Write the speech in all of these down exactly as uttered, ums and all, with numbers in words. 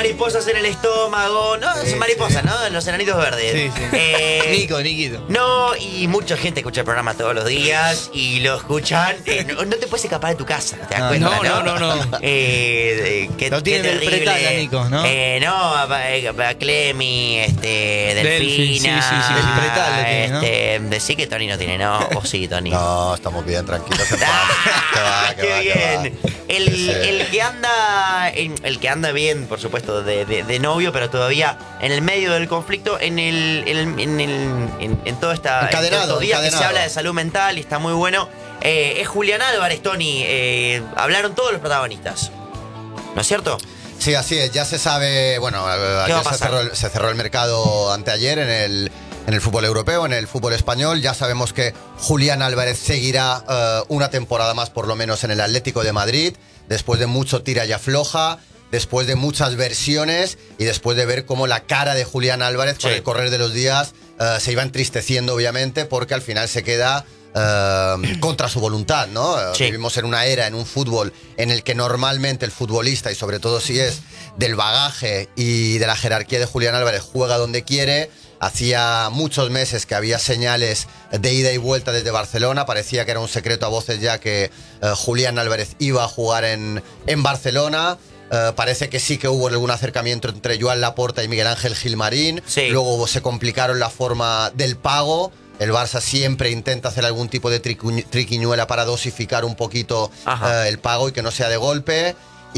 mariposas en el estómago. No, Sí, son mariposas, sí. ¿no? Los enanitos verdes. Sí, sí. Eh, Nico, Niquito. No, y mucha gente escucha el programa todos los días y lo escuchan. Eh, no, no te puedes escapar de tu casa, ¿te das No, cuenta? no, no, no, no. Eh, eh, qué, Lo qué tienen terrible. interpretada, Nico, ¿no? Eh, no, a, a- a Clemi, este, Delphi, Delfina. sí, sí, sí. Interpretada lo tiene, ¿no? este, Decí que Tony no tiene, ¿no? O sí, Tony. No, estamos bien, tranquilos. en paz. ¡Ah! Que va, que ¡Qué va, que bien! va. El, Sí. el que anda el, el que anda bien, por supuesto, de, de- de novio, pero todavía en el medio del conflicto, en el en, el- en, el- en- en toda esta en Encadenado, todos estos días que se encadenado. habla de salud mental y está muy bueno. eh, es Julián Álvarez, Tony. eh, hablaron todos los protagonistas, ¿no es cierto? Sí, así es, ya se sabe, bueno, va a ayer se pasar? cerró, el- se cerró el mercado anteayer en el, en el fútbol europeo, en el fútbol español. Ya sabemos que Julián Álvarez seguirá eh, una temporada más por lo menos en el Atlético de Madrid, después de mucho tira y afloja, después de muchas versiones y después de ver cómo la cara de Julián Álvarez con Sí. el correr de los días eh, se iba entristeciendo obviamente porque al final se queda eh, contra su voluntad, ¿no? Eh, Sí. Vivimos en una era, en un fútbol en el que normalmente el futbolista, y sobre todo si es del bagaje y de la jerarquía de Julián Álvarez, juega donde quiere. Hacía muchos meses que había señales de ida y vuelta desde Barcelona. Parecía que era un secreto a voces ya que eh, Julián Álvarez iba a jugar en, en Barcelona. Eh, parece que sí que hubo algún acercamiento entre Joan Laporta y Miguel Ángel Gilmarín. Sí. Luego se complicaron la forma del pago. El Barça siempre intenta hacer algún tipo de tricu- triquiñuela para dosificar un poquito Ajá. eh, el pago y que no sea de golpe.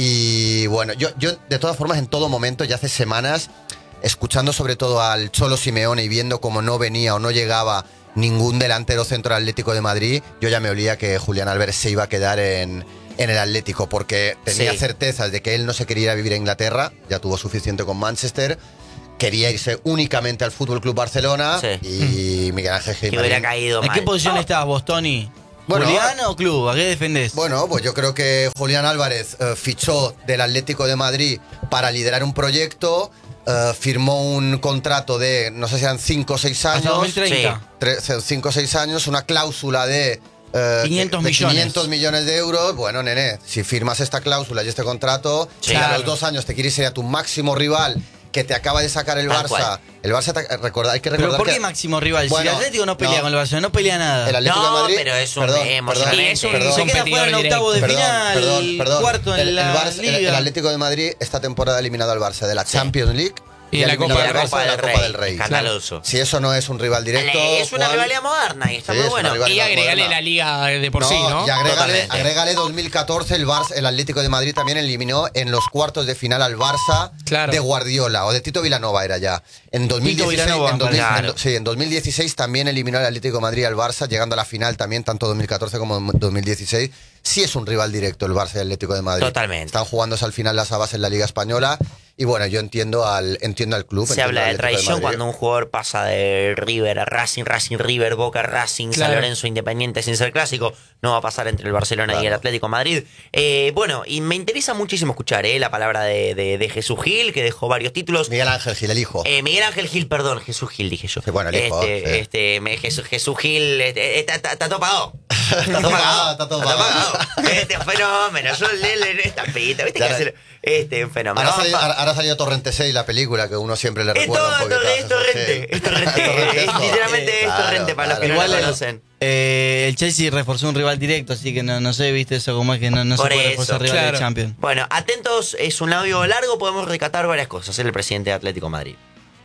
Y bueno, yo, yo de todas formas en todo momento, ya hace semanas, escuchando sobre todo al Cholo Simeone y viendo cómo no venía o no llegaba ningún delantero centro del Atlético de Madrid, yo ya me olía que Julián Álvarez se iba a quedar en, en el Atlético, porque tenía Sí. certezas de que él no se quería ir a vivir a Inglaterra, ya tuvo suficiente con Manchester, quería irse únicamente al Fútbol Club Barcelona. Sí. Y Miguel Ángel Que hubiera Gilmarín. caído ¿En mal. qué posición estás vos, Tony? Bueno, ¿Julián o club? ¿A qué defendés? Bueno, pues yo creo que Julián Álvarez eh, fichó del Atlético de Madrid para liderar un proyecto, eh, firmó un contrato de, no sé si eran cinco o seis Hasta años. dos mil treinta. cinco o seis años, una cláusula de... eh, quinientos de millones. quinientos millones de euros. Bueno, nene, si firmas esta cláusula y este contrato, Sí. y a Claro. los dos años te quieres ir a tu máximo rival que te acaba de sacar el Tal Barça. cual. El Barça, te- recorda- hay que ¿Pero recordar por qué que máximo rival? Bueno, si el Atlético no pelea no. con el Barcelona, no pelea nada. el Atlético No, de Madrid... pero es un perdón, emocionante. perdón, Y es un perdón. Se queda fuera en octavo de Perdón, final, perdón, perdón. cuarto en el, la el Barça- el- Liga. el Atlético de Madrid esta temporada ha eliminado al Barça de la Champions League Y de la ha eliminado Copa al del Barça Rey. de la Copa del Rey. Escandaloso. Si eso no es un rival directo, Es una Juan, rivalidad moderna y está Sí, muy es una bueno. rivalidad. Y agregale moderna. la liga de por no, sí, ¿no? y agrégale, Totalmente. agrégale dos mil catorce, el Barça, el Atlético de Madrid también eliminó en los cuartos de final al Barça Claro. de Guardiola, o de Tito Vilanova era ya. En dos mil dieciséis, Vilanova, en, dos mil, claro. en do- sí, en dos mil dieciséis también eliminó el Atlético de Madrid al Barça, llegando a la final también, tanto dos mil catorce como dos mil dieciséis. Sí es un rival directo el Barça y el Atlético de Madrid. Totalmente. Están jugándose al final las habas en la Liga Española. Y bueno, yo entiendo al, entiendo al club. Se entiendo habla al de Atlético traición Madrid. cuando un jugador pasa de River a Racing, Racing, River, Boca, Racing, Claro. San Lorenzo, Independiente sin ser clásico. No va a pasar entre el Barcelona y el Claro. Atlético de Madrid. Eh, bueno, y me interesa muchísimo escuchar eh, la palabra de, de- de Jesús Gil, que dejó varios títulos. Miguel Ángel Gil, el hijo. Eh, Miguel Ángel Gil, perdón, Jesús Gil dije yo. Sí, bueno, el hijo, Este, sí. este, me- Jesús, Jesús Gil, este, eh, está está- está todo pagado. Está todo pagado. Está todo Está todo pagado. pagado. Este es un fenómeno. Yo le le esta pita, ¿viste? Ya que la- hacer este es un fenómeno. Ahora ha Vamos, salido, pa- ahora- ahora ha salido Torrente seis, la película, que uno siempre le Es recuerda todo, un poquito. torre- a es Jesús torrente, Gil. es torrente. Torrentesco. Literalmente es Claro, torrente para los que claro. no lo Igual conocen. eh, el Chelsea reforzó un rival directo, así que no, no sé, viste eso, como es que no, no se Por puede eso, reforzar rival claro. de Champions. Bueno, atentos, es un audio largo, podemos recatar varias cosas. Es el presidente de Atlético de Madrid.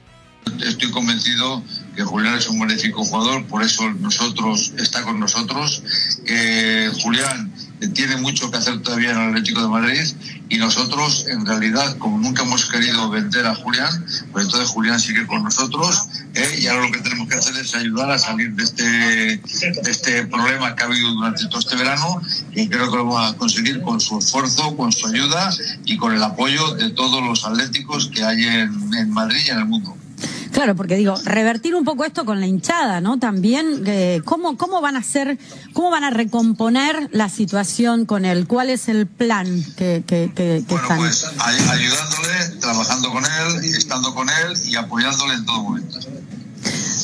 Estoy convencido que Julián es un magnífico jugador, por eso nosotros está con nosotros, que Julián tiene mucho que hacer todavía en el Atlético de Madrid y nosotros en realidad, como nunca hemos querido vender a Julián, pues entonces Julián sigue con nosotros ¿eh? Y ahora lo que tenemos que hacer es ayudar a salir de este, de este problema que ha habido durante todo este verano, y creo que lo vamos a conseguir con su esfuerzo, con su ayuda y con el apoyo de todos los atléticos que hay en, en Madrid y en el mundo. Claro, porque digo, revertir un poco esto con la hinchada, ¿no? También, eh, ¿cómo, ¿cómo van a hacer, cómo van a recomponer la situación con él? ¿Cuál es el plan que, que, que, que Bueno, están? pues ay- ayudándole, trabajando con él, estando con él y apoyándole en todo momento.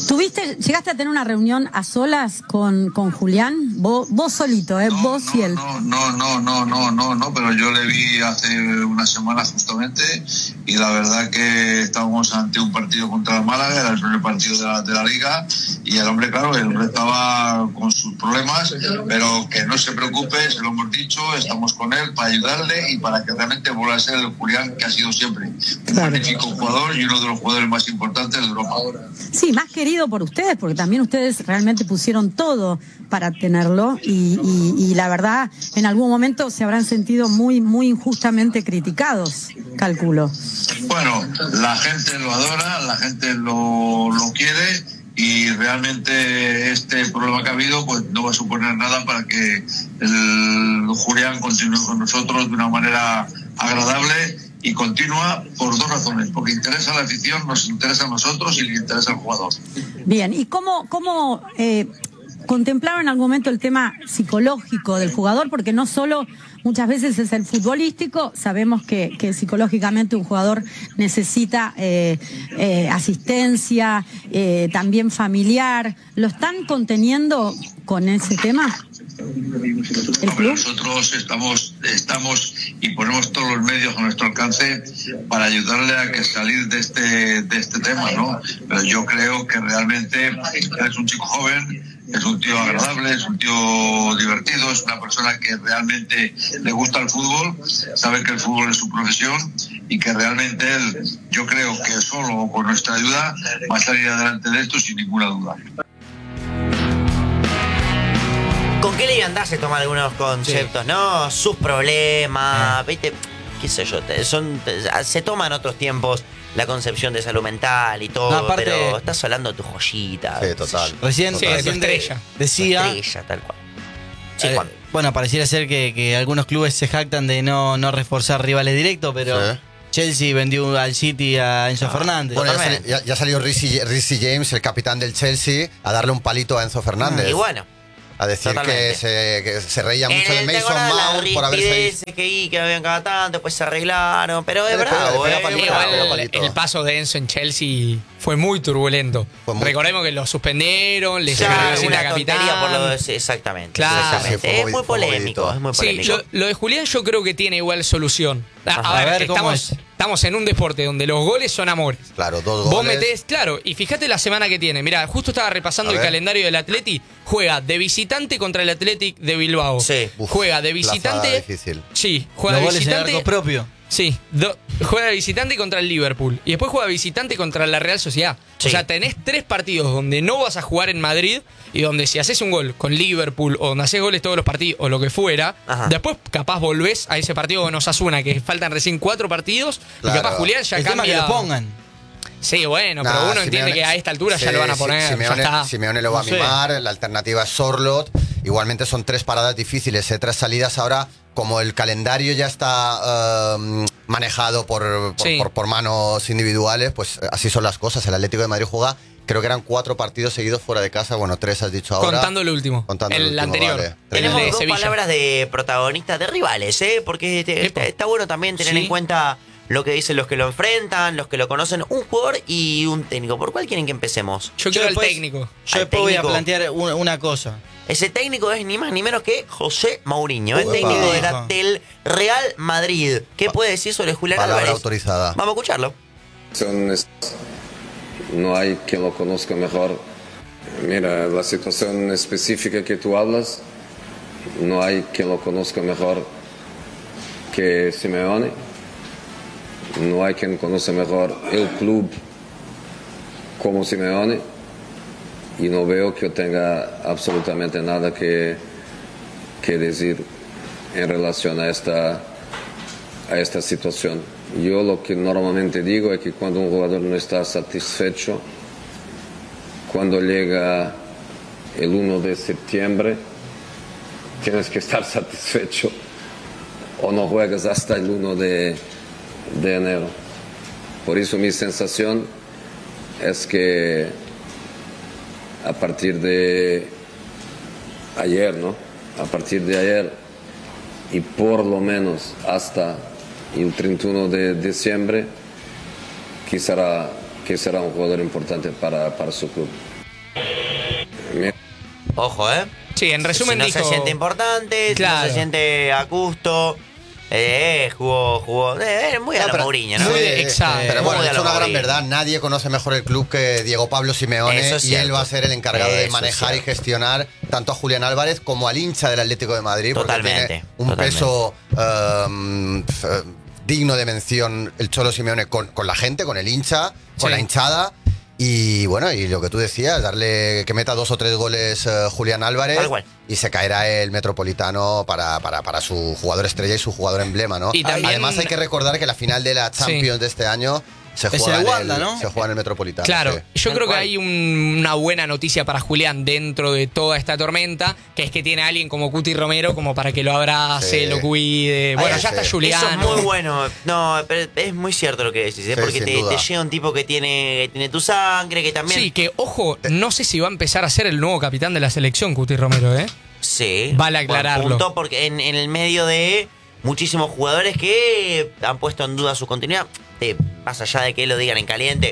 ¿Tuviste, llegaste a tener una reunión a solas con, con Julián? Vos, vos solito, ¿eh? No, vos no, y él. No, no, no, no, no, no, no, pero yo le vi hace una semana justamente y la verdad que estábamos ante un partido contra el Málaga, era el primer partido de la, de la Liga y el hombre, claro, el hombre estaba con sus problemas, pero que no se preocupe, se lo hemos dicho, estamos con él para ayudarle y para que realmente vuelva a ser el Julián que ha sido siempre. Un Claro. magnífico jugador y uno de los jugadores más importantes de Europa. Sí, más querido por ustedes, porque también ustedes realmente pusieron todo para tenerlo y, y, y la verdad, en algún momento se habrán sentido muy, muy injustamente criticados, calculo. Bueno, la gente lo adora, la gente lo, lo quiere y realmente este problema que ha habido pues no va a suponer nada para que el Julián continúe con nosotros de una manera agradable y continua por dos razones, porque interesa a la afición, nos interesa a nosotros y le interesa al jugador. Bien, ¿y cómo, cómo eh, contemplaron en algún momento el tema psicológico del jugador? Porque no solo muchas veces es el futbolístico, sabemos que, que psicológicamente un jugador necesita eh, eh, asistencia, eh, también familiar. ¿Lo están conteniendo con ese tema? ¿El Hombre, club? nosotros estamos, estamos y ponemos todos los medios a nuestro alcance para ayudarle a que salir de este, de este tema, ¿no? Pero yo creo que realmente es un chico joven, es un tío agradable, es un tío divertido, es una persona que realmente le gusta el fútbol, sabe que el fútbol es su profesión y que realmente él, yo creo que solo o con nuestra ayuda va a salir adelante de esto sin ninguna duda. ¿Con qué liviandad se toman algunos conceptos, no? Sus problemas, ¿viste? Qué sé yo, te- son, te- se toma en otros tiempos la concepción de salud mental y todo, No, aparte- pero estás hablando de tu joyita. Sí, total. Recién, Sí, de tu recién de- estrella. Tu decía... estrella, tal cual. Sí, Eh, Juan. bueno, pareciera ser que, que algunos clubes se jactan de no, no reforzar rivales directos, pero Sí. Chelsea vendió al City a Enzo Fernández. Bueno, ya, Totalmente. sali- ya- ya salió Reece Reece James, el capitán del Chelsea, a darle un palito a Enzo Fernández. Y bueno, a decir totalmente. que se, que se reía mucho de en el Mason temporada Mount las por haberse rispideces que, y que habían cada tanto, después se arreglaron, pero es Le pegó, bravo, le eh, pegó palito, es bravo. le pegó Igual palito. el paso de Enzo en Chelsea fue muy turbulento. Fue muy- Recordemos que lo suspendieron, le Ya, sacaron la una cinta tontería capitán. por lo de, sí, exactamente. Claro. exactamente. Sí, fue es movi- muy fue polémico, movidito. es muy Sí, polémico. yo- lo de Julián yo creo que tiene igual solución. A, Ajá. a ver, A ver, ¿cómo estamos, es? estamos en un deporte donde los goles son amores. Claro, dos Vos goles. metés, claro, y fíjate la semana que tiene. Mirá, justo estaba repasando A el ver. calendario del Atleti. Juega de visitante contra el Athletic de Bilbao. Sí. Uf, juega de plaza visitante. difícil. Sí, juega Los de goles en el visitante. arco propio. Sí, do- juega de visitante contra el Liverpool. Y después juega de visitante contra la Real Sociedad. Sí. O sea, tenés tres partidos donde no vas a jugar en Madrid y donde si haces un gol con Liverpool o donde haces goles todos los partidos o lo que fuera, Ajá. después capaz volvés a ese partido con Osasuna, que faltan recién cuatro partidos Claro. y capaz Julián ya el tema es cambia. que lo pongan. Sí, bueno, Nah, pero uno Simeone- entiende que a esta altura ya sí, lo van a sí, poner. Simeone, ya está. Simeone lo va No sé. a mimar, la alternativa es Sorlot. Igualmente son tres paradas difíciles, ¿eh? Tres salidas ahora. Como el calendario ya está eh, manejado por, por, Sí. por- por manos individuales, pues así son las cosas. El Atlético de Madrid juega, creo que eran cuatro partidos seguidos fuera de casa. Bueno, tres has dicho ahora. Contando el último. Contando el, el último, anterior. vale. El Tenemos de dos Sevilla. palabras de protagonistas de rivales, ¿eh? Porque te- Epa. está, está bueno también tener Sí. en cuenta lo que dicen los que lo enfrentan, los que lo conocen, un jugador y un técnico. ¿Por cuál quieren que empecemos? Yo quiero después- al técnico. Yo Al después voy a técnico. plantear una, una cosa. Ese técnico es ni más ni menos que José Mourinho, el Upa. técnico de Dijo. la- del Real Madrid. ¿Qué puede decir sobre Julián Palabra Álvarez? autorizada. Vamos a escucharlo. Son es- No hay quien lo conozca mejor. Mira, la situación específica que tú hablas, no hay quien lo conozca mejor que Simeone. No hay quien conoce mejor el club como Simeone. Y no veo que yo tenga absolutamente nada que, que decir en relación a esta, a esta situación. Yo lo que normalmente digo es que cuando un jugador no está satisfecho, cuando llega el uno de septiembre, tienes que estar satisfecho o no juegas hasta el uno de, de enero. Por eso mi sensación es que a partir de ayer, ¿no? A partir de ayer y por lo menos hasta el treinta y uno de diciembre, que será, que será un jugador importante para, para su club. Ojo, ¿eh? Sí, en resumen si no dijo... se siente importante, Claro. si no se siente a gusto. Eh, jugó, jugó. Eh, muy a No, la pero- Mourinho, ¿no? muy de- Sí, exacto. Pero bueno, Muy es a lo una gran Mourinho. verdad. Nadie conoce mejor el club que Diego Pablo Simeone Eso es y él cierto. va a ser el encargado de Eso manejar es y cierto. gestionar tanto a Julián Álvarez como al hincha del Atlético de Madrid. Porque Totalmente, tiene un totalmente. peso um, f- digno de mención el Cholo Simeone con, con la gente, con el hincha, con Sí. la hinchada. Y bueno, y lo que tú decías, darle que meta dos o tres goles eh, Julián Álvarez Tal cual. y se caerá el Metropolitano para, para, para su jugador estrella y su jugador emblema, ¿no? Y también- Además hay que recordar que la final de la Champions de este año se Es juega, el en Wanda, el, ¿no? se juega en el Metropolitano. Claro, sí. yo Tal creo que cual. hay un- una buena noticia para Julián dentro de toda esta tormenta, que es que tiene a alguien como Cuti Romero como para que lo abrace, Sí. lo cuide. Bueno, Ahí ya sí. está Julián. Eso es muy bueno. No, pero es muy cierto lo que decís, ¿eh? Sí, Porque sin te, duda. te llega un tipo que tiene, que tiene tu sangre, que también. Sí, que ojo, no sé si va a empezar a ser el nuevo capitán de la selección, Cuti Romero, ¿eh? Sí. Vale buen aclararlo. punto, porque en, en el medio de muchísimos jugadores que han puesto en duda su continuidad, de, más allá de que lo digan en caliente,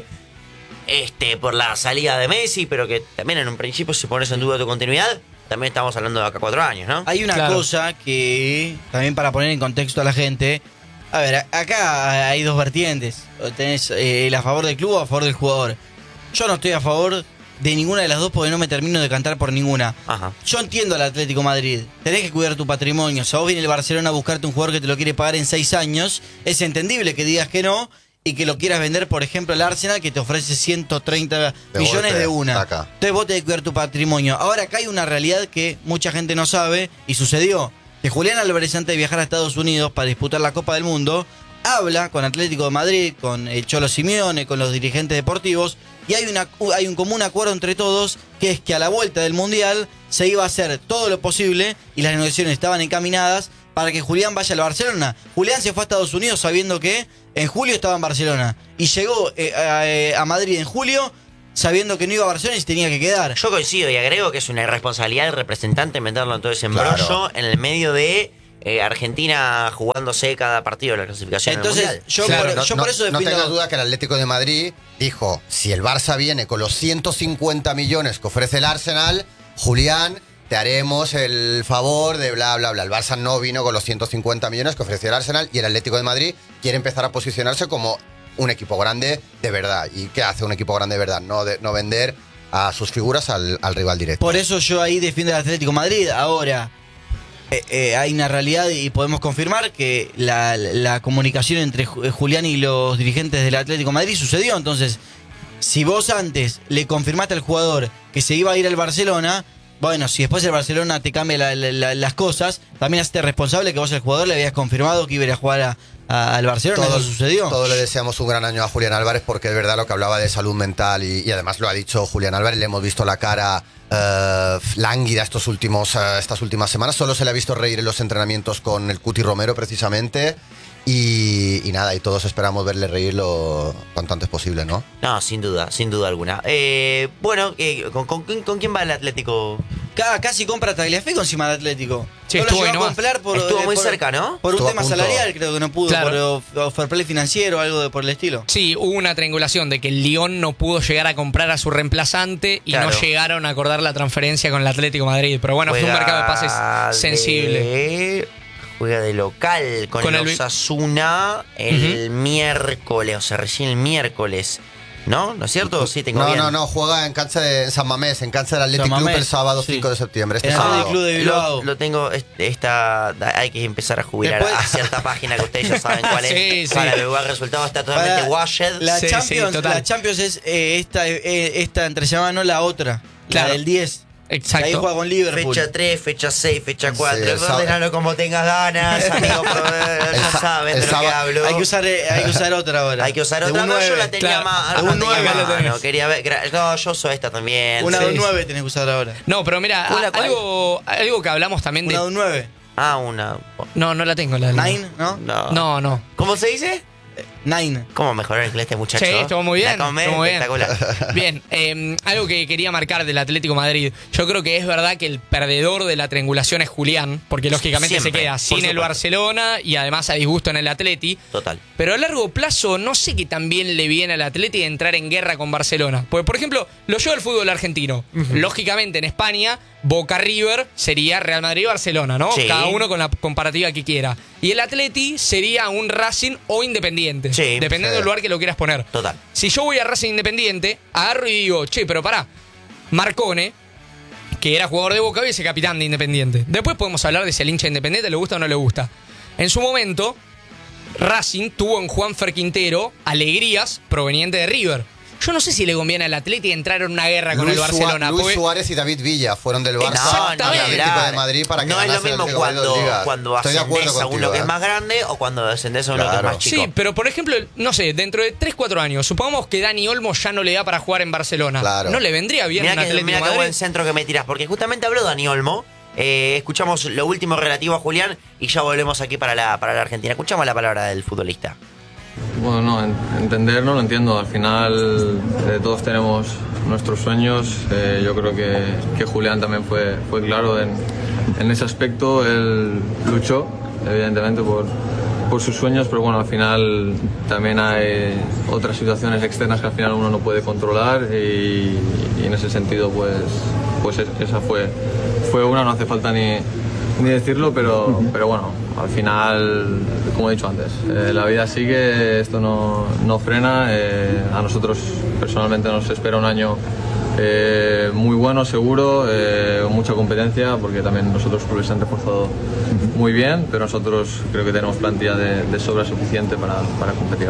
este por la salida de Messi, pero que también en un principio si pones en duda tu continuidad, también estamos hablando de acá cuatro años, ¿no? Hay una Claro. cosa que, también para poner en contexto a la gente, a ver, a- acá hay dos vertientes. Tenés eh, el a favor del club o a favor del jugador. Yo no estoy a favor de ninguna de las dos porque no me termino de cantar por ninguna. Ajá. Yo entiendo al Atlético Madrid. Tenés que cuidar tu patrimonio. Si a vos viene el Barcelona a buscarte un jugador que te lo quiere pagar en seis años, es entendible que digas que no y que lo quieras vender, por ejemplo, al Arsenal, que te ofrece ciento treinta De millones golpe, de una. saca. Entonces vos tenés que cuidar tu patrimonio. Ahora acá hay una realidad que mucha gente no sabe y sucedió. Que Julián Álvarez, antes de viajar a Estados Unidos para disputar la Copa del Mundo, habla con Atlético de Madrid, con el Cholo Simeone, con los dirigentes deportivos, y hay, una, hay un común acuerdo entre todos, que es que a la vuelta del Mundial se iba a hacer todo lo posible, y las negociaciones estaban encaminadas para que Julián vaya al Barcelona. Julián se fue a Estados Unidos sabiendo que en julio estaba en Barcelona, y llegó eh, a, eh, a Madrid en julio sabiendo que no iba a Barcelona y se tenía que quedar. Yo coincido y agrego que es una irresponsabilidad del representante meterlo en todo ese embrollo Claro. en el medio de eh, Argentina jugándose cada partido de la clasificación Entonces, del Mundial. yo, Claro, por, No, yo no- por eso no defiendo... tengas duda que el Atlético de Madrid dijo, si el Barça viene con los ciento cincuenta millones que ofrece el Arsenal, Julián, te haremos el favor de bla, bla, bla. El Barça no vino con los ciento cincuenta millones que ofreció el Arsenal y el Atlético de Madrid quiere empezar a posicionarse como un equipo grande de verdad. ¿Y qué hace un equipo grande de verdad? No, de, no vender a sus figuras al, al rival directo. Por eso yo ahí defiendo al Atlético de Madrid. Ahora, eh, eh, hay una realidad y podemos confirmar que la, la comunicación entre Ju- Julián y los dirigentes del Atlético de Madrid sucedió. Entonces, si vos antes le confirmaste al jugador que se iba a ir al Barcelona, bueno, si después el Barcelona te cambia la- la- la- las cosas, también hacete responsable que vos al jugador le habías confirmado que iba a ir a jugar a- a- al Barcelona. Eso sucedió. Todos le deseamos un gran año a Julián Álvarez porque es verdad lo que hablaba de salud mental y, y además lo ha dicho Julián Álvarez, le hemos visto la cara eh, lánguida estos últimos, eh, estas últimas semanas, solo se le ha visto reír en los entrenamientos con el Cuti Romero precisamente y, y nada, y todos esperamos verle reír lo cuanto antes posible, ¿no? No, sin duda, sin duda alguna. Eh, bueno, eh, ¿con, con, con quién va el Atlético? Ca- Casi compra Tagliafico encima del Atlético. Sí, No lo estuvo llegó ahí a nomás. comprar por, Estuvo eh, muy por- cerca, ¿no? Por un Estuvo a tema punto. salarial, creo que no pudo, Claro. por o fair play financiero o algo de por el estilo. Sí, hubo una triangulación de que el Lyon no pudo llegar a comprar a su reemplazante y Claro. no llegaron a acordar la transferencia con el Atlético de Madrid. Pero bueno, fue un Juega mercado de pases sensible. de- Juega de local con, Con el el Vi- Osasuna el miércoles, o sea, recién el miércoles. ¿No? ¿No es cierto? Sí, tengo No, bien. no, no, juega en cancha de en San Mamés, en cancha del Athletic San Club Mamés, el sábado sí. cinco de septiembre, este En el sábado. Athletic Club de Bilbao. Lo, lo tengo, este, esta, hay que empezar a jubilar Después- a cierta página que ustedes ya saben cuál es. Sí, sí. Para averiguar el resultado está totalmente Para- washed. La, Sí, sí, Champions, total. la Champions es eh, esta, eh, esta entre semana, no la otra. Claro. La del diez. Exacto. Ahí juega con Liverpool. Fecha tres, fecha seis, fecha cuatro. el sábado- Ordenalo como tengas ganas, amigo. pero El ya sa- saben el de lo que sábado- hablo. Hay que usar, eh, hay que usar otra ahora. Hay que usar De otra, un pero yo nueve. la tenía claro. más. De la un tenía nueve más, la tenés. no, quería ver. gra- No, yo uso esta también. Una sí. de un nueve tenés que usar ahora. No, pero mira, ¿Una a- cuál? algo, algo que hablamos también de. Una de un nueve. Ah, una. No, no la tengo la del- Nine, ¿no? No. No, no. ¿Cómo se dice? Nine. ¿Cómo mejoró el inglés este muchacho? Sí, estuvo muy bien. La comé, estuvo muy bien. espectacular. Bien, eh, algo que quería marcar del Atlético de Madrid. Yo creo que es verdad que el perdedor de la triangulación es Julián, porque lógicamente Siempre, se queda por sin el supuesto. Barcelona y además a disgusto en el Atleti. Total. Pero a largo plazo no sé qué también le viene al Atleti entrar en guerra con Barcelona. Porque, por ejemplo, lo llevo al fútbol argentino. Lógicamente en España, Boca River sería Real Madrid-Barcelona, ¿no? Sí. Cada uno con la comparativa que quiera. Y el Atleti sería un Racing o Independiente. Sí, dependiendo sí. del lugar que lo quieras poner. Total. Si yo voy a Racing Independiente, agarro y digo, che, pero pará, Marcone, que era jugador de Boca, hoy es el capitán de Independiente. Después podemos hablar de si al hincha Independiente le gusta o no le gusta. En su momento, Racing tuvo en Juanfer Quintero alegrías provenientes de River. Yo no sé si le conviene al Atleti entrar en una guerra con Luis el Barcelona. Suá- Luis porque- Suárez y David Villa fueron del Barça Exactamente. al Atlético hablar. de Madrid para que No es lo ganase el mismo Atlético de Madrid dos cuando, ligas. cuando Estoy de acuerdo ascendés a uno contigo, que ¿eh? es más grande o cuando ascendés a uno que es Claro. más chico. Sí, pero por ejemplo, no sé, dentro de tres cuatro años, supongamos que Dani Olmo ya no le da para jugar en Barcelona. Claro. ¿No le vendría bien Mirá un que, Atlético mirá de qué Madrid? buen centro que me tirás, porque justamente habló Dani Olmo. Eh, escuchamos lo último relativo a Julián y ya volvemos aquí para la, para la Argentina. Escuchamos la palabra del futbolista. Bueno, no, en- entenderlo lo entiendo. Al final eh, todos tenemos nuestros sueños. Eh, yo creo que, que Julián también fue, fue claro en, en ese aspecto. Él luchó, evidentemente, por, por sus sueños, pero bueno, al final también hay otras situaciones externas que al final uno no puede controlar y, y en ese sentido, pues, pues es- esa fue, fue una, no hace falta ni, ni decirlo, pero, pero bueno, al final, como he dicho antes, eh, la vida sigue, esto no, no frena. Eh, a nosotros personalmente nos espera un año eh, muy bueno, seguro, eh, con mucha competencia, porque también los otros clubes se han reforzado muy bien, pero nosotros creo que tenemos plantilla de, de sobra suficiente para, para competir.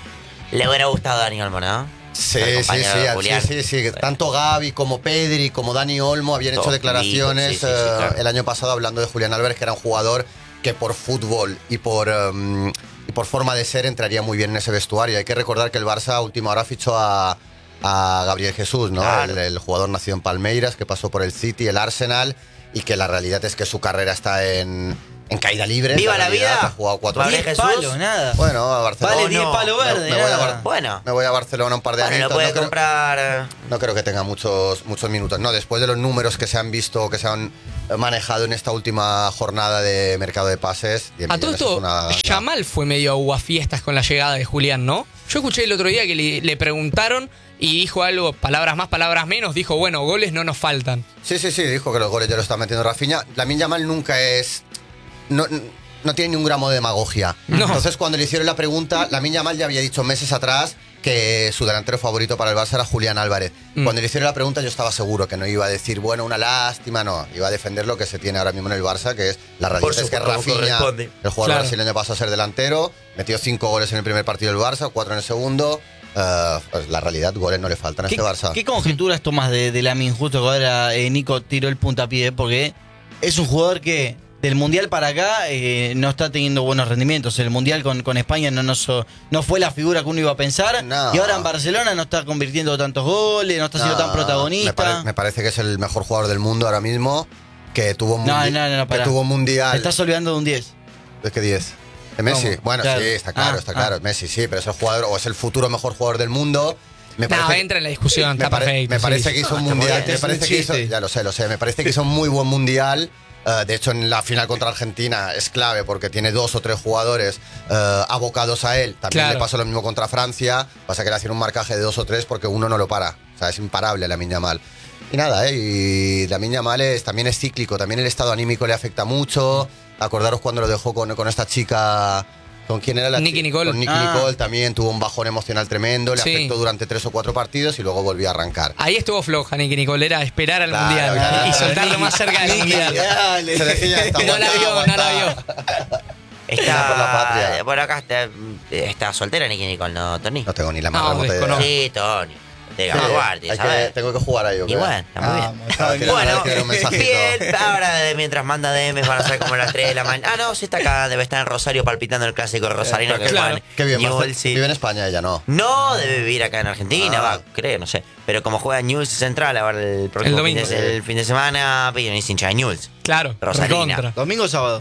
Le hubiera gustado a Dani Olmo, ¿no? Sí, Al sí, compañero sí, de sí, Julián. sí, sí, que tanto Gaby como Pedri como Dani Olmo habían hecho Todos declaraciones juntitos, sí, sí, sí, eh, claro. el año pasado hablando de Julián Álvarez, que era un jugador que por fútbol y por, um, y por forma de ser entraría muy bien en ese vestuario. Hay que recordar que el Barça a última hora fichó a, a Gabriel Jesús, ¿no? Claro. El, el jugador nacido en Palmeiras, que pasó por el City, el Arsenal, y que la realidad es que su carrera está en, en caída libre. ¡Viva la realidad, vida! Ha jugado cuatro Gabriel diez Jesús. palos, nada. Bueno, a Barcelona. Vale diez no, palos me- verdes, me voy a nada. Bar- Bueno, Me voy a Barcelona un par de bueno, años. lo puede no creo- comprar. eh, no creo que tenga muchos, muchos minutos. No, después de los números que se han visto, que se han manejado en esta última jornada de mercado de pases. diez A todo millones esto, es una- Yamal fue medio aguafiestas con la llegada de Julián, ¿no? Yo escuché el otro día que le, le preguntaron y dijo algo, palabras más, palabras menos, dijo, bueno, goles no nos faltan. Sí, sí, sí, dijo que los goles ya lo está metiendo Rafinha. Lamine Yamal nunca es... No, no tiene ni un gramo de demagogia. No. Entonces, cuando le hicieron la pregunta, Lamine Yamal ya había dicho meses atrás que su delantero favorito para el Barça era Julián Álvarez. Mm. Cuando le hicieron la pregunta, yo estaba seguro que no iba a decir, bueno, una lástima, no. Iba a defender lo que se tiene ahora mismo en el Barça, que es la realidad Por es que supuesto, como Rafinha, corresponde. el jugador Claro. brasileño, pasó a ser delantero, metió cinco goles en el primer partido del Barça, cuatro en el segundo. Eh, pues la realidad, goles no le faltan a ¿Qué, este Barça. ¿Qué conjeturas tomas de, de Lamine justo que ahora eh, Nico tiró el puntapié? Porque es un jugador que del Mundial para acá eh, no está teniendo buenos rendimientos. El Mundial con, con España no, no, so- no fue la figura que uno iba a pensar. No. Y ahora en Barcelona no está convirtiendo tantos goles, no está siendo No, tan protagonista. Me, pare- me parece que es el mejor jugador del mundo ahora mismo. Que tuvo, No, mundi- no, no, no, que pará. tuvo mundial. Te estás olvidando de un diez. ¿Es que diez? ¿De Messi? ¿Cómo? Bueno, Claro. sí, está claro, Ah, está claro. ah. Messi, sí, pero es el jugador, o es el futuro mejor jugador del mundo. Me No, parece, entra en la discusión, me está pare- perfecto. me sí, parece sí. que hizo un está muy mundial. bien. Me Es parece un que hizo, chiste. ya lo sé, lo sé. Me parece que hizo un muy buen mundial. Eh, de hecho, en la final contra Argentina es clave porque tiene dos o tres jugadores eh, abocados a él. También Claro. le pasó lo mismo contra Francia. Pasa que le hacían un marcaje de dos o tres porque uno no lo para. O sea, es imparable Lamine Yamal. Y nada, ¿eh? Y Lamine Yamal es, también es cíclico. También el estado anímico le afecta mucho. Acordaros cuando lo dejó con, con esta chica... ¿Con quién era la Nicky chica? Nicole. Con Nicky Ah. Nicole también tuvo un bajón emocional tremendo. Le Sí. afectó durante tres o cuatro partidos y luego volvió a arrancar. Ahí estuvo floja Nicky Nicole, era esperar al Claro, Mundial claro. y soltarlo Nicky, más cerca del Nicky, Mundial. dale. Se decía, está No la aguantado, vio, no la aguantado. Está por la patria. Por acá está, está soltera Nicky Nicole, ¿no, Tony? No tengo ni la No, más remota idea. desconozco. Sí, Tony. De Sí, Gabaguardi, hay que- ¿sabes? tengo que jugar ahí, ¿o qué? Y bueno, está muy bien. Vamos, está bien. Bueno, Quiero un mensajito. bien, ahora de- mientras manda D Ms van a ser como las tres de la mañana. Ah, no, sí está acá, debe estar en Rosario palpitando el clásico rosarino que Claro. juegan Qué bien, Newell's, Marce- sí. vive en España ella, ¿no? No, debe vivir acá en Argentina, Ah. va, creo, no sé. Pero como juega Newell's Central ahora el próximo El domingo. fin, de, el fin de semana, piden es hincha de Newell's. Claro, Rosarina. recontra. ¿Domingo o sábado?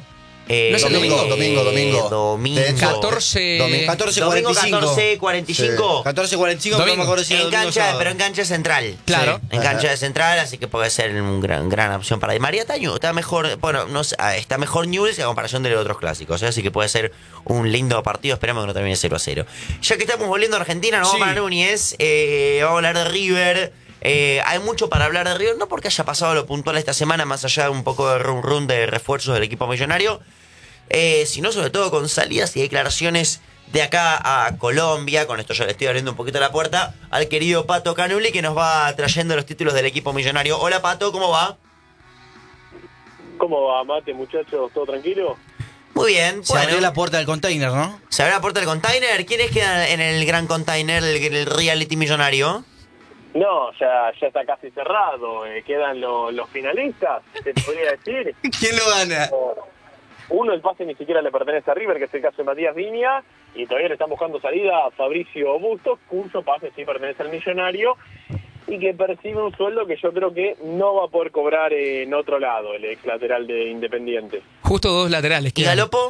Eh, No es el domingo, domingo. domingo, domingo. Domingo. De hecho, catorce. domingo- catorce Domingo cuarenta y cinco. catorce cuarenta y cinco. catorce cuarenta y cinco, pero no me acuerdo si era En domingo o cancha, sábado. pero en cancha central. Claro. En cancha de central, así que puede ser una gran, gran opción para Di María. Está, está mejor, bueno, no sé, ah, está mejor Newell's a comparación de los otros clásicos, ¿eh? Así que puede ser un lindo partido. Esperemos que no termine cero a cero. Ya que estamos volviendo a Argentina, nos Sí. vamos para Núñez. Eh, vamos a hablar de River. Eh, hay mucho para hablar de River, no porque haya pasado lo puntual esta semana, más allá de un poco de run run de refuerzos del equipo millonario, eh, sino sobre todo con salidas y declaraciones de acá a Colombia. Con esto yo le estoy abriendo un poquito la puerta al querido Pato Canuli, que nos va trayendo los títulos del equipo millonario. Hola Pato, ¿cómo va? ¿Cómo va, Mate, muchachos? ¿Todo tranquilo? Muy bien. Se bueno, abrió la puerta del container, ¿no? ¿se abrió la puerta del container? ¿Quiénes quedan en el gran container, el, el reality millonario? No, ya, ya está casi cerrado. Eh, quedan lo- los finalistas, te podría decir. ¿Quién lo gana? Uno, el pase ni siquiera le pertenece a River, que es el caso de Matías Viña, y todavía le están buscando salida a Fabricio Bustos, cuyo pase sí pertenece al Millonario, y que percibe un sueldo que yo creo que no va a poder cobrar en otro lado, el ex lateral de Independiente. Justo dos laterales. ¿Y quedan. Galopo?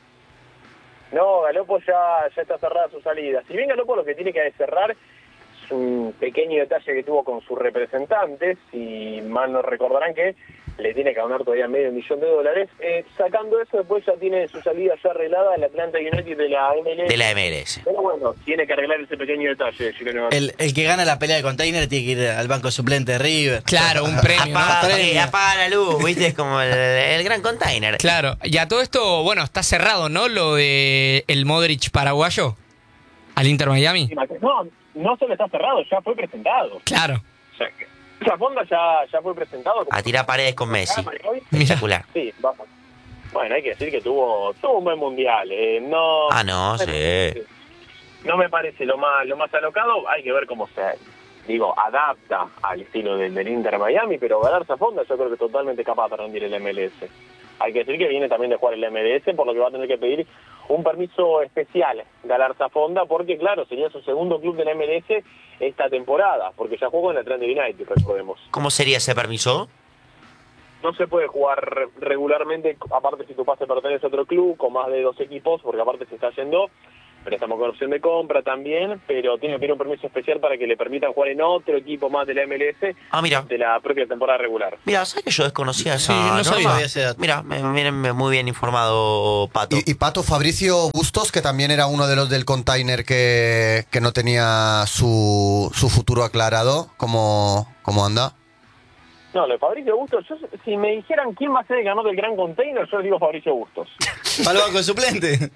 No, Galopo ya, ya está cerrada su salida. Si bien Galopo lo que tiene que cerrar es un pequeño detalle que tuvo con sus representantes, y mal no recordarán que le tiene que ganar todavía medio millón de dólares. Eh, sacando eso, después ya tiene su salida ya arreglada al Atlanta United de la M L S. De la M L S. Pero bueno, tiene que arreglar ese pequeño detalle. Chileno. El, el que gana la pelea del container tiene que ir al banco suplente de River. Claro, un premio, ¿no? Apaga, Premio. eh, apaga la luz, ¿viste? Es como el, el gran container. Claro. Y a todo esto, bueno, está cerrado, ¿no? Lo de el Modric paraguayo al Inter Miami. No, no solo está cerrado, ya fue presentado. Claro. O sea, que esa fonda ya, ya fue presentado. A tirar paredes con Messi. Hoy. Espectacular. Sí, vamos. Bueno, hay que decir que tuvo, tuvo un buen mundial. Eh, no, Ah, no, sí. no me parece lo más, lo más alocado. Hay que ver cómo se, digo, adapta al estilo del, del Inter Miami, pero Galarza Fonda yo creo que totalmente capaz de rendir el M L S. Hay que decir que viene también de jugar el M L S, por lo que va a tener que pedir un permiso especial Galarza Fonda, porque claro, sería su segundo club de la M L S esta temporada, porque ya jugó en el Atlanta United, recordemos. ¿Cómo sería ese permiso? No se puede jugar re- regularmente, aparte si tu pase pertenece a otro club, con más de dos equipos, porque aparte se está yendo, préstamo con opción de compra también, pero tiene que pedir un permiso especial para que le permitan jugar en otro equipo más de la M L S Ah, mira. de la propia temporada regular. Mira, ¿sabes que yo desconocía esa Sí, no norma? sabía ese dato. Mira, me vienen muy bien informado, Pato. Y, y Pato, Fabricio Bustos, que también era uno de los del container que, que no tenía su, su futuro aclarado, ¿cómo, cómo anda? No, lo de Fabricio Bustos, yo, si me dijeran quién va a ser el ganador del Gran Container, yo les digo Fabricio Bustos. Para el banco suplente.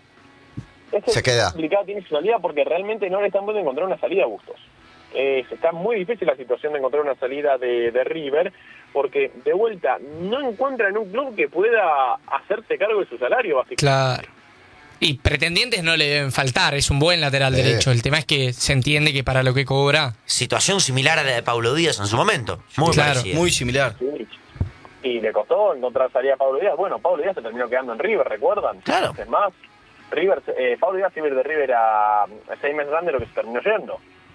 Este Se queda. Es complicado, tiene su salida porque realmente no le están pudiendo encontrar una salida a Bustos. Eh, está muy difícil la situación de encontrar una salida de, de River, porque de vuelta no encuentran un club que pueda hacerse cargo de su salario, básicamente. Claro. Y pretendientes no le deben faltar, es un buen lateral Sí. derecho. El tema es que se entiende que para lo que cobra. Situación similar a la de Paulo Díaz en su momento. Muy Claro, parecida. Muy similar. Sí. Y le costó encontrar salida a Pablo Díaz. Bueno, Pablo Díaz se terminó quedando en River, ¿recuerdan? Claro. Es más, River, eh, Pablo Díaz iba a ir de River a, a seis meses antes de lo que se terminó yendo.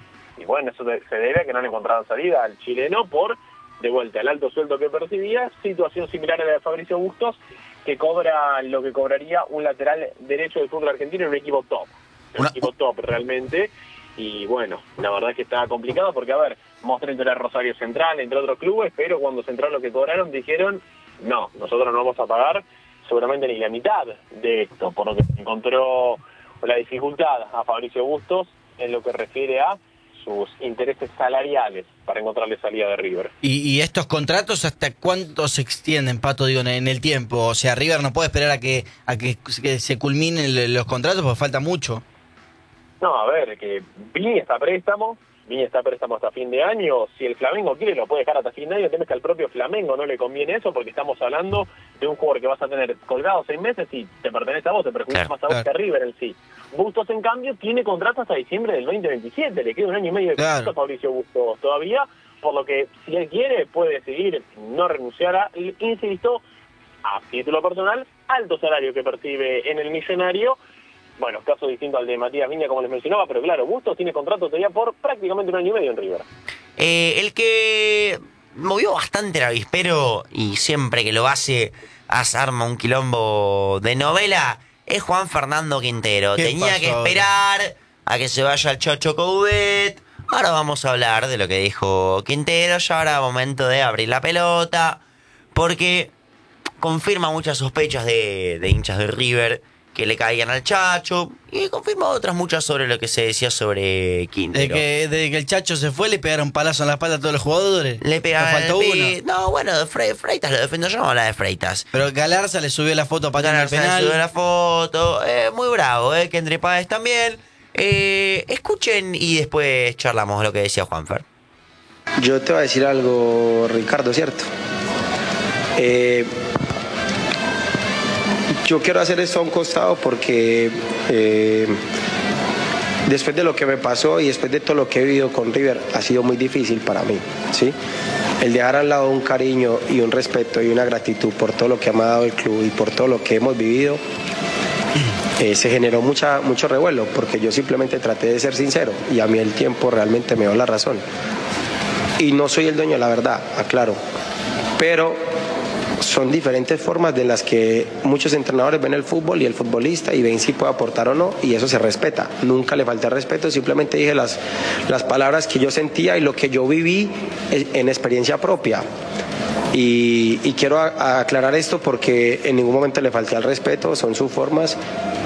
Y bueno, eso de- se debe a que no le encontraron salida al chileno por, de vuelta, el alto sueldo que percibía. Situación similar a la de Fabricio Bustos, que cobra lo que cobraría un lateral derecho del fútbol argentino en un equipo top. En un Una- equipo top realmente. Y bueno, la verdad es que está complicado porque, a ver, Mostrenco era Rosario Central, entre otros clubes, pero cuando Central lo que cobraron dijeron, no, nosotros no vamos a pagar seguramente ni la mitad de esto, por lo que se encontró la dificultad a Fabricio Bustos en lo que refiere a sus intereses salariales para encontrarle salida de River. ¿Y, y estos contratos hasta cuánto se extienden, Pato, digo, en, en el tiempo? O sea, River no puede esperar a que a que, que se culminen el- los contratos porque falta mucho. No, a ver, que Vini está a préstamo, Vini está a préstamo hasta fin de año. Si el Flamengo quiere, lo puede dejar hasta fin de año. El tema es que al propio Flamengo no le conviene eso porque estamos hablando de un jugador que vas a tener colgado seis meses y te pertenece a vos, te perjudica Claro, más a vos claro. que a River en sí. Bustos, en cambio, tiene contrato hasta diciembre del veinte veintisiete. Le queda un año y medio de Claro. contrato a Fabricio Bustos todavía, por lo que si él quiere puede decidir no renunciar a, insisto, a título personal, alto salario que percibe en el Millonario. Bueno, caso distinto al de Matías Viña, como les mencionaba, pero claro, Bustos tiene contrato todavía por prácticamente un año y medio en River. Eh, el que movió bastante el avispero y siempre que lo hace as- arma un quilombo de novela, es Juan Fernando Quintero. ¿Qué Tenía pasó que ahora? esperar a que se vaya el Chocho Coudet. Ahora vamos a hablar de lo que dijo Quintero. Ya ahora momento de abrir la pelota, porque confirma muchas sospechas de, de hinchas de River que le caían al Chacho, y confirma otras muchas sobre lo que se decía sobre Desde Quintero. que, desde que el Chacho se fue, le pegaron palazo en la espalda a todos los jugadores. Le pegaron Nos faltó el uno. pi- No, bueno, Fre- Freitas lo defiendo yo, no la de Freitas. Pero Galarza le subió la foto para el Galarza le penal. subió la foto. Eh, muy bravo, eh, que entre Páez también. Eh, escuchen y después charlamos lo que decía Juanfer. Yo te voy a decir algo, Ricardo, ¿cierto? Eh, yo quiero hacer esto a un costado porque eh, después de lo que me pasó y después de todo lo que he vivido con River, ha sido muy difícil para mí, ¿sí? El dejar al lado un cariño y un respeto y una gratitud por todo lo que me ha dado el club y por todo lo que hemos vivido, eh, se generó mucha, mucho revuelo, porque yo simplemente traté de ser sincero y a mí el tiempo realmente me dio la razón. Y no soy el dueño de la verdad, aclaro, pero son diferentes formas de las que muchos entrenadores ven el fútbol y el futbolista y ven si puede aportar o no, y eso se respeta. Nunca le falta respeto, simplemente dije las, las palabras que yo sentía y lo que yo viví en experiencia propia. Y, y quiero a, a aclarar esto porque en ningún momento le falté al respeto, son sus formas,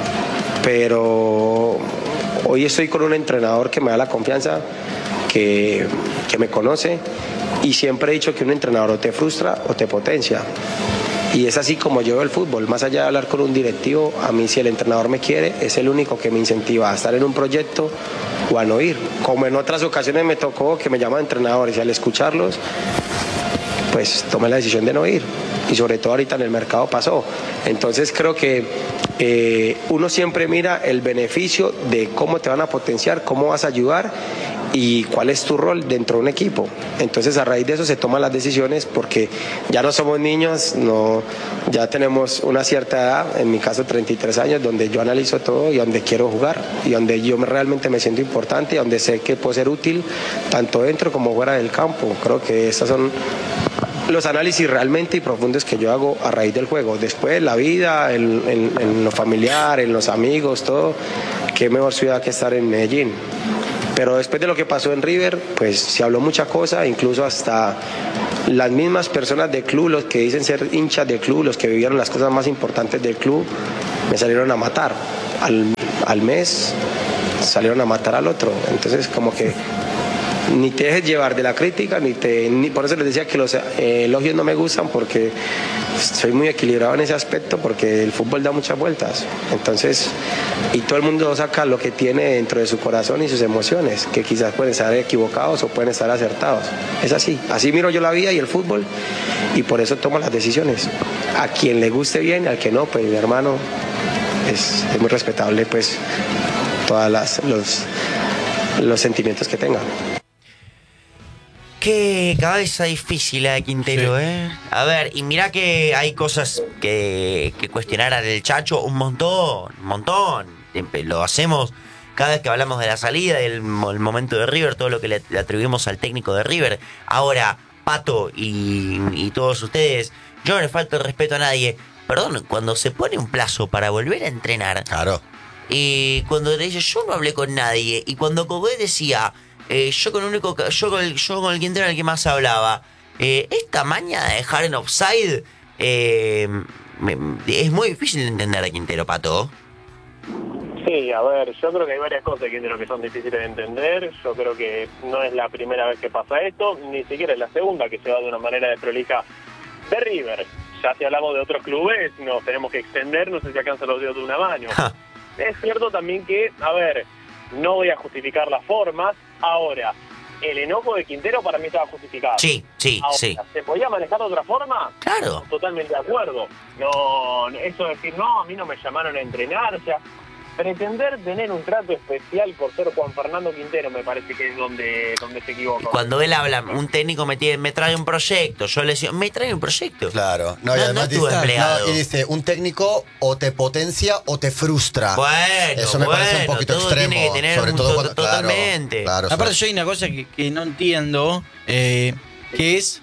pero hoy estoy con un entrenador que me da la confianza, que, que me conoce, y siempre he dicho que un entrenador o te frustra o te potencia. Y es así como yo veo el fútbol. Más allá de hablar con un directivo, a mí si el entrenador me quiere, es el único que me incentiva a estar en un proyecto o a no ir. Como en otras ocasiones me tocó que me llaman entrenadores y al escucharlos, pues tomé la decisión de no ir. Y sobre todo ahorita en el mercado pasó. Entonces creo que eh, uno siempre mira el beneficio de cómo te van a potenciar, cómo vas a ayudar y cuál es tu rol dentro de un equipo. Entonces a raíz de eso se toman las decisiones, porque ya no somos niños, no, ya tenemos una cierta edad, en mi caso treinta y tres años, donde yo analizo todo y donde quiero jugar y donde yo me- realmente me siento importante y donde sé que puedo ser útil tanto dentro como fuera del campo. Creo que estas son los análisis realmente y profundos que yo hago a raíz del juego. Después la vida, en, en- en lo familiar, en los amigos, todo, qué mejor ciudad que estar en Medellín. Pero después de lo que pasó en River, pues se habló mucha cosa, incluso hasta las mismas personas del club, los que dicen ser hinchas del club, los que vivieron las cosas más importantes del club, me salieron a matar. Al, al mes salieron a matar al otro. Entonces como que ni te dejes llevar de la crítica, ni te ni por eso les decía que los eh, elogios no me gustan, porque soy muy equilibrado en ese aspecto, porque el fútbol da muchas vueltas. Entonces, y todo el mundo saca lo que tiene dentro de su corazón y sus emociones, que quizás pueden estar equivocados o pueden estar acertados. Es así, así miro yo la vida y el fútbol, y por eso tomo las decisiones. A quien le guste bien, al que no, pues mi hermano, es, es muy respetable, pues todas las los, los sentimientos que tenga. Qué cabeza difícil la de Quintero, Sí. ¿eh? A ver, y mirá que hay cosas que, que cuestionar al Chacho un montón, un montón. Siempre lo hacemos cada vez que hablamos de la salida, del mo- el momento de River, todo lo que le, le atribuimos al técnico de River. Ahora, Pato y, y todos ustedes, yo no le falto el respeto a nadie. Perdón, cuando se pone un plazo para volver a entrenar, Claro. y cuando le dice yo no hablé con nadie, y cuando Cogé decía eh, yo con el único que- yo con el, yo con el Quintero era el que más hablaba, eh, esta maña de dejar en offside eh, me- es muy difícil de entender a Quintero, Pato. Sí, a ver, yo creo que hay varias cosas que que son difíciles de entender. Yo creo que no es la primera vez que pasa esto, ni siquiera es la segunda que se va de una manera desprolija de River. Ya si hablamos de otros clubes, nos tenemos que extender, no sé si alcanzan los dedos de una mano. Ja. Es cierto también que, a ver, no voy a justificar las formas. Ahora, el enojo de Quintero para mí estaba justificado. Sí, sí, Ahora, sí. ¿se podía manejar de otra forma? Claro. Totalmente de acuerdo. No, eso de decir, no, a mí no me llamaron a entrenar, o sea, pretender tener un trato especial por ser Juan Fernando Quintero me parece que es donde, donde se equivoca. Cuando él habla, un técnico me, tiene, me trae un proyecto, yo le decía, me trae un proyecto. Claro. No, y No, además no estuvo dice, empleado. no, y dice, un técnico o te potencia o te frustra. Bueno, Eso me parece un bueno, poquito todo extremo. tiene que tener sobre un todo to- cuando, claro, totalmente. Claro, Aparte, sobre- yo hay una cosa que, que no entiendo, eh, que es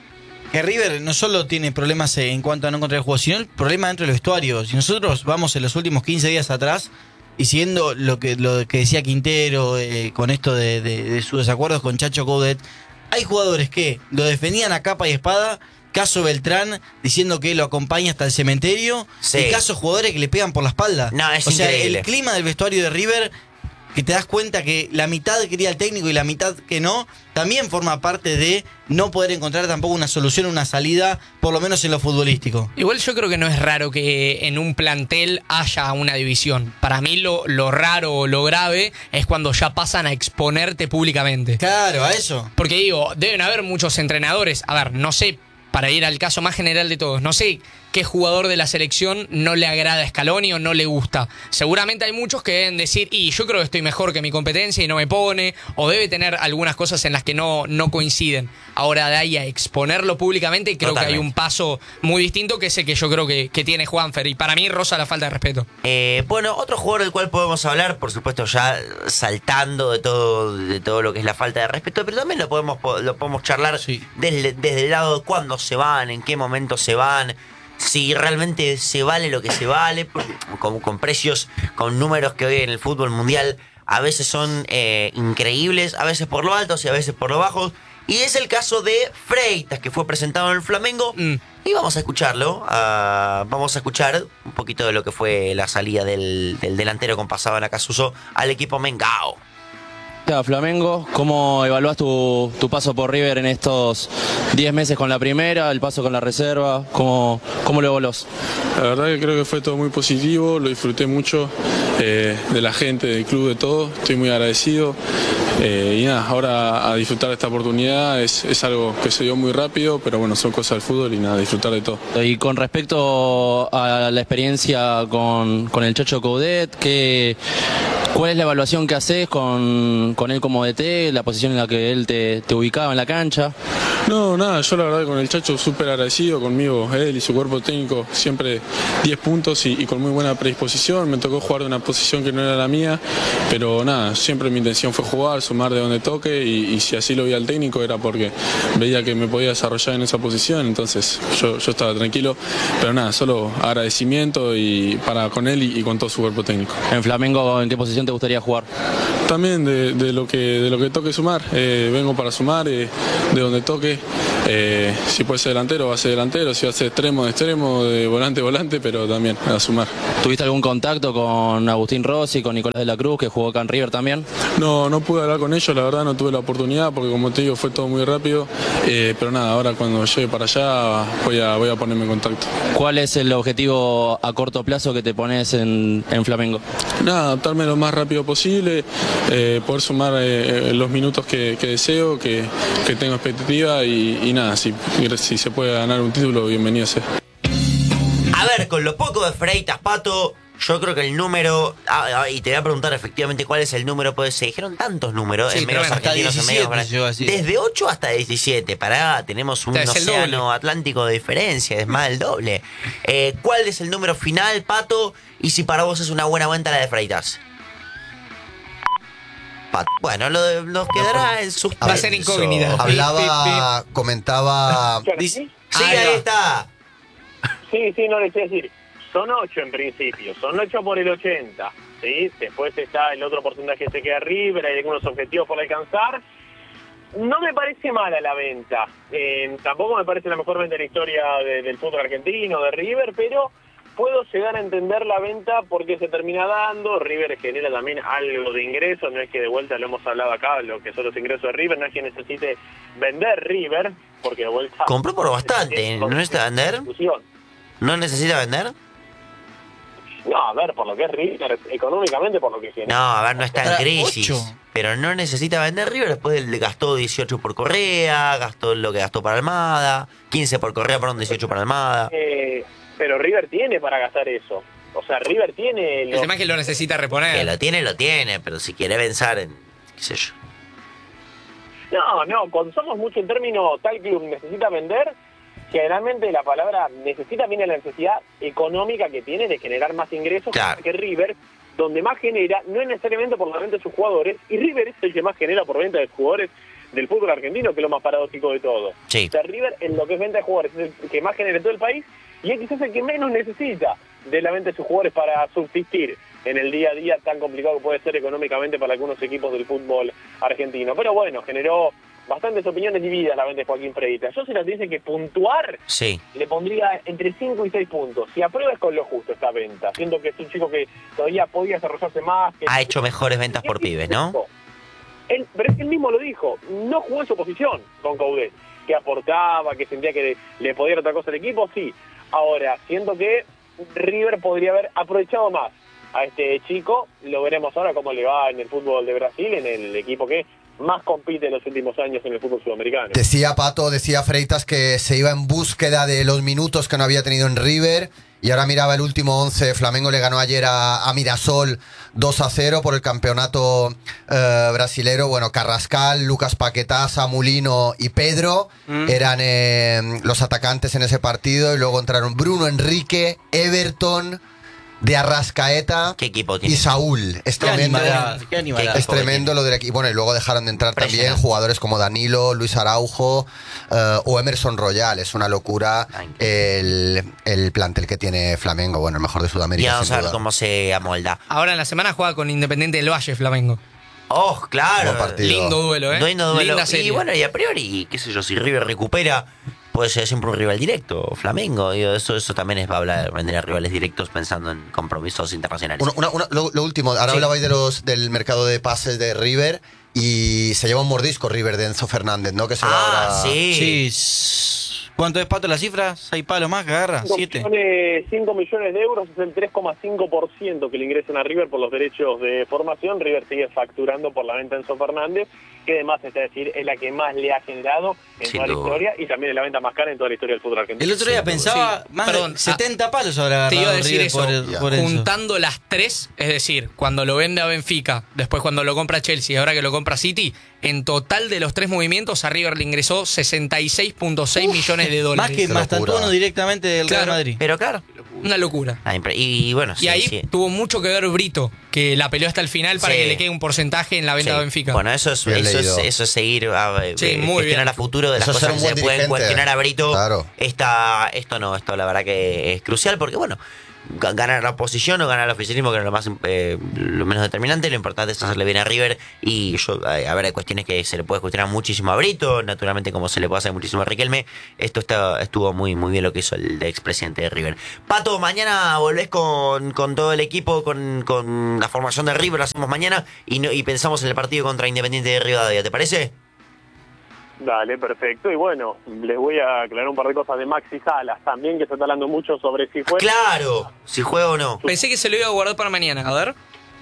que River no solo tiene problemas en cuanto a no encontrar el juego, sino el problema dentro del vestuario. Si nosotros vamos en los últimos quince días atrás y siguiendo lo que lo que decía Quintero eh, con esto de, de, de sus desacuerdos con Chacho Coudet, hay jugadores que lo defendían a capa y espada. Caso Beltrán diciendo que lo acompaña hasta el cementerio. Sí. Y caso jugadores que le pegan por la espalda. No, es o sea, increíble. el clima del vestuario de River, que te das cuenta que la mitad quería el técnico y la mitad que no, también forma parte de no poder encontrar tampoco una solución, una salida, por lo menos en lo futbolístico. Igual yo creo que no es raro que en un plantel haya una división. Para mí lo, lo raro o lo grave es cuando ya pasan a exponerte públicamente. Claro, a eso. Porque digo, deben haber muchos entrenadores. A ver, no sé, para ir al caso más general de todos, no sé qué jugador de la selección no le agrada a Scaloni o no le gusta. Seguramente hay muchos que deben decir, y yo creo que estoy mejor que mi competencia y no me pone, o debe tener algunas cosas en las que no, no coinciden. Ahora de ahí a exponerlo públicamente, creo Totalmente. que hay un paso muy distinto que es el que yo creo que, que tiene Juanfer, y para mí roza la falta de respeto. Eh, bueno, otro jugador del cual podemos hablar, por supuesto ya saltando de todo de todo lo que es la falta de respeto, pero también lo podemos lo podemos charlar Sí. desde, desde el lado de cuándo se van, en qué momento se van, si realmente se vale lo que se vale, con, con precios, con números que hoy en el fútbol mundial a veces son eh, increíbles, a veces por lo altos y a veces por lo bajos. Y es el caso de Freitas, que fue presentado en el Flamengo. Mm. Y vamos a escucharlo. ah, vamos a escuchar un poquito de lo que fue la salida del, del delantero con pasado en Acasuso al equipo Mengao. Flamengo, ¿cómo evaluás tu, tu paso por River en estos diez meses con la primera, el paso con la reserva? ¿Cómo, cómo lo evaluás? La verdad que creo que fue todo muy positivo, lo disfruté mucho eh, de la gente, del club, de todo. Estoy muy agradecido. Eh, y nada, ahora a disfrutar de esta oportunidad es, es algo que se dio muy rápido, pero bueno, son cosas del fútbol y nada, disfrutar de todo. Y con respecto a la experiencia con, con el Chacho Coudet, ¿qué, ¿cuál es la evaluación que haces con, con él como D T, la posición en la que él te, te ubicaba en la cancha? No, nada, yo la verdad que con el Chacho súper agradecido, conmigo, él y su cuerpo técnico, siempre diez puntos y, y con muy buena predisposición. Me tocó jugar de una posición que no era la mía, pero nada, siempre mi intención fue jugar, sumar de donde toque y, y si así lo veía el técnico era porque veía que me podía desarrollar en esa posición, entonces yo, yo estaba tranquilo, pero nada, solo agradecimiento y para con él y, y con todo su cuerpo técnico. ¿En Flamengo en qué posición te gustaría jugar? También de, de lo que de lo que toque sumar, eh, vengo para sumar, eh, de donde toque, eh, si puede ser delantero va a ser delantero, si va a ser extremo de extremo, de volante volante, pero también a sumar. ¿Tuviste algún contacto con Agustín Rossi, con Nicolás de la Cruz, que jugó acá en River también? No, no pude hablar con ellos, la verdad no tuve la oportunidad porque como te digo fue todo muy rápido, eh, pero nada, ahora cuando llegue para allá voy a, voy a ponerme en contacto. ¿Cuál es el objetivo a corto plazo que te pones en, en Flamengo? Nada, adaptarme lo más rápido posible, eh, poder sumar eh, los minutos que, que deseo, que, que tengo expectativa y, y nada, si, si se puede ganar un título, bienvenido sea. A ver, con lo poco de Freitas, Pato, yo creo que el número... Ah, ah, y te voy a preguntar efectivamente cuál es el número, pues se dijeron tantos números Sí, en medios hasta argentinos, en medios diecisiete llegó así. desde ocho hasta diecisiete. Pará, tenemos un Es el océano doble. atlántico de diferencia, es más del doble. Eh, ¿Cuál es el número final, Pato? Y si para vos es una buena venta la de Freitas. Pato. Bueno, lo, nos quedará en suspenso. Va a ser incógnita. Hablaba, comentaba... Dice- Sí, Ahí ahí va. está. Sí, sí, no les voy a decir. Son ocho en principio, son ocho por el ochenta, ¿sí? Después está el otro porcentaje que se queda River, hay algunos objetivos por alcanzar. No me parece mala la venta, eh, tampoco me parece la mejor venta de la historia de- del fútbol argentino, de River, pero puedo llegar a entender la venta porque se termina dando, River genera también algo de ingreso, no es que de vuelta lo hemos hablado acá, lo que son los ingresos de River, no es que necesite vender River, porque de vuelta... Compró por bastante, ¿no necesita vender? Discusión. ¿No necesita vender? No, a ver, por lo que es River, económicamente por lo que genera. No, a ver, no está en Para crisis. ocho. Pero no necesita vender River. Después le gastó dieciocho por Correa, gastó lo que gastó para Almada, quince por Correa, perdón, dieciocho para Almada. Eh, pero River tiene para gastar eso. O sea, River tiene... El los- tema es que lo necesita Que reponer. lo tiene, lo tiene, pero si quiere pensar en, qué sé yo. No, no, cuando somos mucho en términos tal club necesita vender, generalmente la palabra necesita viene la necesidad económica que tiene de generar más ingresos, Claro. que River, donde más genera, no es necesariamente por la venta de sus jugadores, y River es el que más genera por venta de jugadores del fútbol argentino, que es lo más paradójico de todo. Sí. O sea, River, en lo que es venta de jugadores, es el que más genera en todo el país, y es quizás el que menos necesita de la venta de sus jugadores para subsistir en el día a día tan complicado que puede ser económicamente para algunos equipos del fútbol argentino. Pero bueno, generó bastantes opiniones divididas la venta de Joaquín Freitas. Yo, si las dice que puntuar, Sí. le pondría entre cinco y seis puntos. Si apruebas con lo justo esta venta, siento que es un chico que todavía podía desarrollarse más. Que Ha hecho mejores ventas por pibes, ¿no? Él, pero es que él mismo lo dijo, no jugó en su posición con Coudet, que aportaba, que sentía que le, le podía dar otra cosa al equipo, sí. Ahora, siento que River podría haber aprovechado más a este chico. Lo veremos ahora cómo le va en el fútbol de Brasil, en el equipo que más compite en los últimos años en el fútbol sudamericano. Decía Pato, decía Freitas que se iba en búsqueda de los minutos que no había tenido en River, y ahora miraba el último once. Flamengo le ganó ayer a, a Mirasol dos a cero por el campeonato eh, brasilero. Bueno, Carrascal, Lucas Paquetá, Samulino y Pedro mm. eran eh, los atacantes en ese partido, y luego entraron Bruno Enrique, Everton, de Arrascaeta ¿Qué equipo tiene? y Saúl. Es Qué tremendo, animalada, qué animalada. es tremendo lo del equipo. Bueno, y luego dejaron de entrar también jugadores como Danilo, Luis Araujo uh, o Emerson Royal. Es una locura el, el plantel que tiene Flamengo. Bueno, el mejor de Sudamérica. Y vamos sin a ver duda. cómo se amolda. Ahora en la semana juega con Independiente del Valle, Flamengo. Oh, claro. Buen partido. Lindo duelo, ¿eh? Lindo duelo. Linda serie. Y bueno, y a priori, qué sé yo, si River recupera, puede ser siempre un rival directo. Flamengo, digo, eso, eso también es para hablar de rivales directos pensando en compromisos internacionales. Una, una, una, lo, lo último, ahora Sí. hablabais de los, del mercado de pases de River, y se lleva un mordisco River de Enzo Fernández, ¿no? Que se va Ah, ahora... sí. Sí. ¿Cuánto es, Pato, la cifra? ¿Seis palos más que agarra? ¿Siete? cinco millones de euros es el tres coma cinco por ciento que le ingresan a River por los derechos de formación. River sigue facturando por la venta de Enzo Fernández, que además, es decir, es la que más le ha generado en Sin toda la duda. historia, y también es la venta más cara en toda la historia del fútbol argentino. El otro día Sí, pensaba, sí. más Perdón, de setenta palos habrá Te iba a agarrado decir River eso, por, por Enzo. juntando las tres, es decir, cuando lo vende a Benfica, después cuando lo compra Chelsea, ahora que lo compra City, en total de los tres movimientos a River le ingresó sesenta y seis punto seis millones de dólares. Más que Qué Mastantuono locura. directamente del Claro. Real Madrid. Pero claro. Una locura. Ah, impre- y, y bueno, Y sí, ahí sí. tuvo mucho que ver Brito, que la peleó hasta el final para Sí. que le quede un porcentaje en la venta Sí. de Benfica. Bueno, eso es, Bien eso es, leído. eso es seguir a, Sí, eh, muy gestionar bien. a futuro de las Eso es ser cosas un que se buen pueden dirigente. cuestionar a Brito. Claro. Esta, esto no, esto la verdad que es crucial porque, bueno, ga- ganar la oposición o ganar el oficialismo, que es lo más eh, lo menos determinante, lo importante es hacerle bien a River. Y yo, eh, a ver, hay cuestiones que se le puede cuestionar muchísimo a Brito, naturalmente, como se le puede hacer muchísimo a Riquelme. Esto está, estuvo muy, muy bien lo que hizo el expresidente de River. Pato, mañana volvés con, con todo el equipo, con, con la formación de River, lo hacemos mañana y, no, y pensamos en el partido contra Independiente de Rivadavia, ¿te parece? Dale, perfecto. Y bueno, les voy a aclarar un par de cosas de Maxi Salas también, que se está hablando mucho sobre si fue... Claro, si juega o no. Pensé que se lo iba a guardar para mañana. A ver.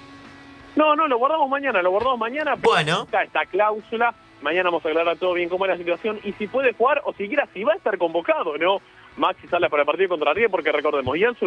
No, no, lo guardamos mañana, lo guardamos mañana. Bueno. Está esta cláusula. Mañana vamos a aclarar todo bien cómo es la situación y si puede jugar, o siquiera si va a estar convocado, ¿no? Maxi Salas para el partido contra River, porque recordemos, y en su